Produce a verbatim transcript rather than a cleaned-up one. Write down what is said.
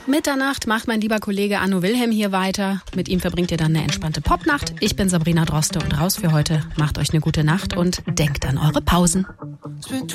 Mitternacht macht mein lieber Kollege Arno Wilhelm hier weiter. Mit ihm verbringt ihr dann eine entspannte Popnacht. Ich bin Sabrina Droste und raus für heute. Macht euch eine gute Nacht und denkt an eure Pausen.